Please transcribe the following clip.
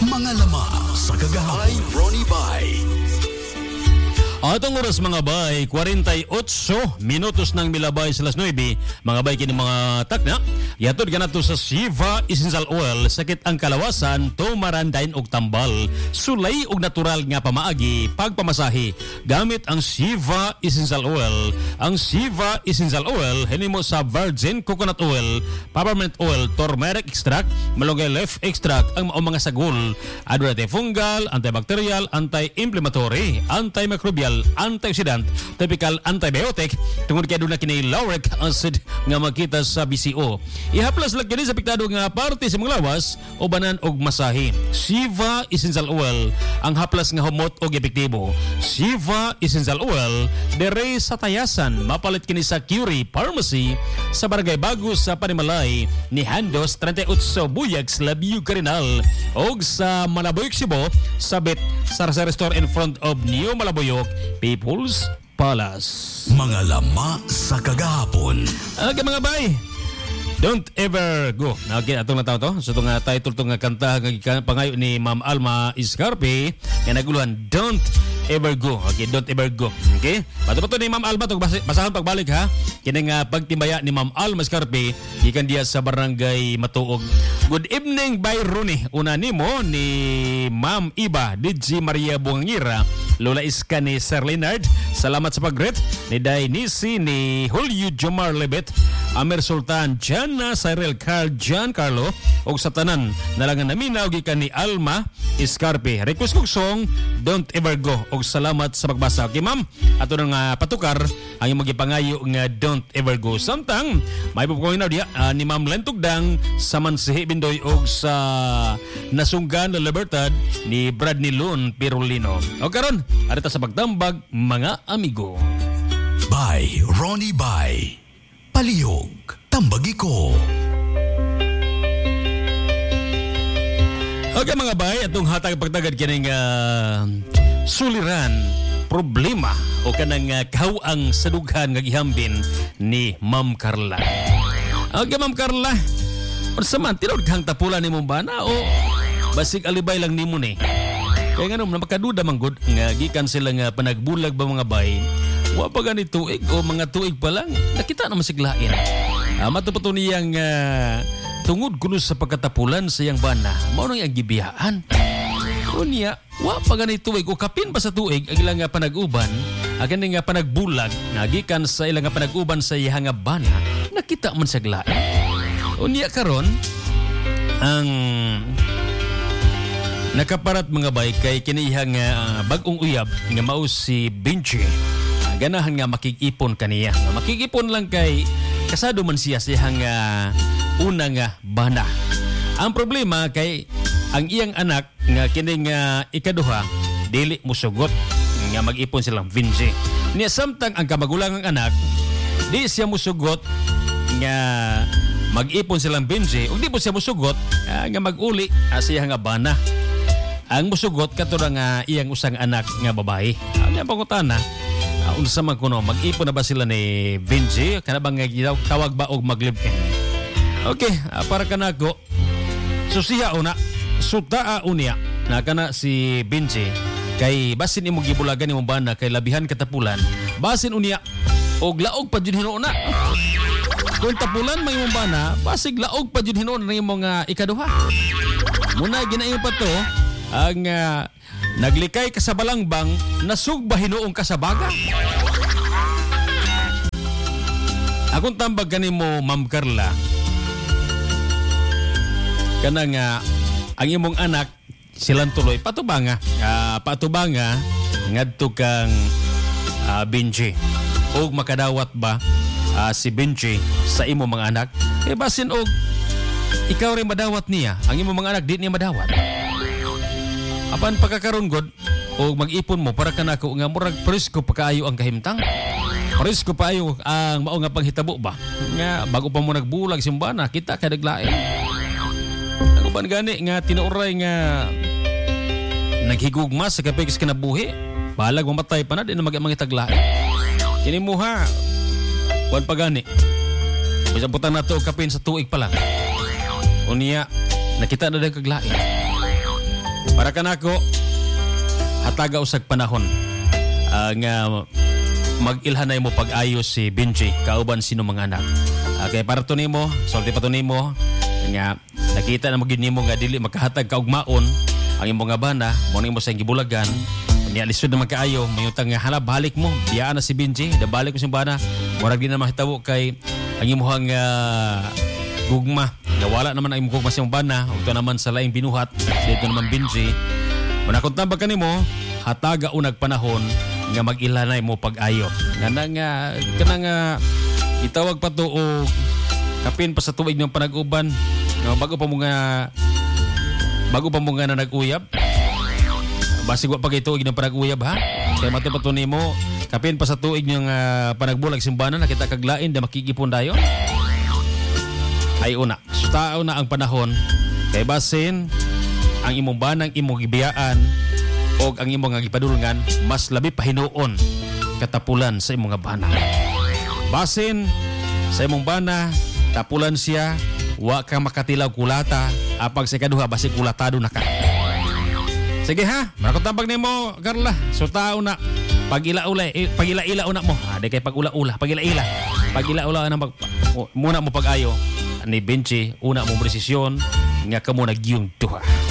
Mga lama sa kagahapon. I'm Ronnie Bay. Atong oras mga bay, 48 minutos ng milabay sa las 9. Mga bay kini mga takna. Yatod ka na to sa Siva Essential Oil. Sakit ang kalawasan, tumarandain og tambal. Sulay og natural nga pamaagi, pagpamasahi. Gamit ang Siva Essential Oil. Ang Siva Essential Oil, hinimo sa virgin coconut oil, peppermint oil, turmeric extract, malunggay leaf extract, ang mga sagol. Antifungal, antibacterial, anti-inflammatory, antimicrobial, antioxidant, typical antibiotic tungod kay aduna kini lauric acid nga makita sa BCO. Ihaplas lang kini sa apektado nga parte sa mga lawas o banan og masahi. Siva Essential Oil ang haplas nga humot og epektibo. Siva Essential Oil dere sa Tayasan, mapalit kini sa Curie Pharmacy sa Barangay Bago sa Panimalay ni Handos 38 Buyag Labiu Carinal og sa Malaboyok Cebu sabit sa restaurant in front of New Malaboyok People's Palace. Mga lama sa kagahapon. Okay mga bay, don't ever go. Okay, atong nataw to. So itong title itong kanta pangayo ni Ma'am Alma Iscarpe nga naguluhan, Don't Ever Go. Okay, Don't Ever Go. Okay? Pato ni Ma'am Alma itong basahan pagbalik ha. Kini nga pagtimbaya ni Ma'am Alma Iscarpe ikan dia sa Barangay Matuog. Good evening by Rooney. Una nimo ni Ma'am Iba DJ Maria Buangira, Lola Iska ni Sir Leonard. Salamat sa pag-greet ni Dainisi ni Julio Jomar Lebet, Amer Sultan, Jana Cyril Carl Giancarlo o sa tanan nalangan namin na gikan ni Alma Iscarpe. Request kong song Don't Ever Go og salamat sa pagbasa. Okay ma'am, ato nang patukar ang yung magipangayo nga Don't Ever Go. Samtang may pupukoy na diya ni Ma'am Lentugdang sa Mansihi Bindoy og sa Nasunggan na Libertad ni Bradley Lun Pirulino. O karon, arita sa pagtambag mga amigo. By Ronnie Bay. Palihog, tambagi ko. Okay mga bay, atong hatag pagtagad kining suliran, problema o kanang kahawang sadughan nga gihambin ni Ma'am Carla. Okay Ma'am Carla, unsa man tinod kang tapulan ni mong bana o basig alibay lang nimo ni? Kaya nga naman makaduda man gud nga gikan sila nga panagbulag ba mga bay. Wa pa gani tuig o mga tuig pa lang nakita naman siglain. Matupato niyang tungod kuno sa pagkatapulan sa iyang bana, mao nang iyang gibiyaan. Unya, wa pa gani tuig o kapin pa sa tuig ang ilang nga panag-uban, agan nga panagbulag nagikan sa ilang nga panag-uban sa iyang nga bana, nakita man siglain. Unya karon ang nakaparat mga bay kay kinihang bagong uyab nga mao si Benji. Ganahan nga makikipon kaniya. Makikipon lang kay kasado man siya siyang una nga bana. Ang problema kay ang iyang anak nga kining ikaduha dili musugot nga mag-ipon silang Vinci. Niya samtang ang kamagulang ang anak di siya musugot nga mag-ipon silang Vinci ug di po siya musugot nga mag-uli siya nga bana. Ang musugot kato nga iyang usang anak nga babae. Ang pangutana, unsa man kuno mag-ipon na ba sila ni Vinci kana bang tawag ba og mag-live-in? Okay, para kanako susiha una sutaa unya na kana si Vinci kay basin imo gibulagan imong bana kay labihan katapulan basin unya og laog pa jud hinuuna. Kung tapulan may imong bana basig laog pa jud hinuuna ng imong ikaduha. Muna ginayon pa to ang naglikay ka sa balangbang, nasugba hinuong ka sa baga. Akong tambag kanimo Ma'am Carla, kanang ang imong anak silang tuloy patubanga ngadto kang Benji og makadawat ba si Benji sa imong mga anak kay basin og ikaw rin madawat niya ang imong mga anak di niya madawat. Apan pagkakaroon god o mag-ipon mo para kanako nga murag presko pa kaayo ang kahimtang. Presko pa ayo ang mao nga panghitabo ba. Nga bago pa mo nagbulag simbana kita kadaglain. Ako ban gani nga tinuoray nga naghigugma sa kapigis kinabuhi. Balag mamatay pa na di na magitaglain. Kini mo ha. Wan pa gani. Bisag putang nato kapin sa tuig pa lang. Unya nakita na dang kaglain. Para kanako hataga usag panahon nga mag-ilhanay mo pag-ayos si Benji kauban sino mga anak. Kay para to nimo, sulti pa to nimo nga nakita na magyud nimo nga dili makahatag kaugmaon ang imong nga bana, mo nimo sa gibulagan. Unya lisod na magkaayo, mayutang nga hala balik mo, biyaan na si Benji, dabalik ko si bana. Murag din na mahitabo kay ang imong gugma. Nawala naman ang imong gugma sa imong bana, ug to naman sa laing binuhat, dito naman Benji. Una kung tambag kanimo, hataga unag panahon nga mag-ilanay mo pag-ayo. Kanang itawag pa to o kapin pa sa tuig ng panag-uban. Bago pa mo nga na nag-uyab. Basig wa pa kay tuig ng panag-uyab ha. Kaya mati pa to nimo kapin pa sa tuig ng panagbulag simbanan nakita kaglain da makikipon dayon. Ay una, sutao na ang panahon kay basin ang imong banang imong gibiyaan o ang imong gipadulungan mas labi pa hinuon katapulan sa imong bana. Basin sa imong bana tapulan siya wa ka makatilaw kulata apag sa kaduha basi kulatado na ka. Sige ha, marakotambag nimo Carla. So tao na pagila-ila una mo. Di kay pag-ula-ula, pagila-ila. Pag-ila-ula na muna mo pag-ayo ni Benji una mo desisyon nga kamo nagyung duha.